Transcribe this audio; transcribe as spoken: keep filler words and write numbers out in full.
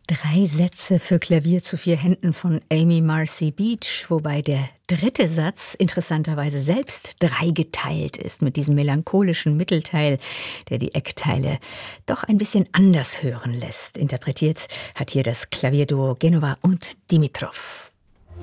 Drei Sätze für Klavier zu vier Händen von Amy Marcy Beach, wobei der dritte Satz interessanterweise selbst dreigeteilt ist mit diesem melancholischen Mittelteil, der die Eckteile doch ein bisschen anders hören lässt. Interpretiert hat hier das Klavierduo Genova und Dimitrov.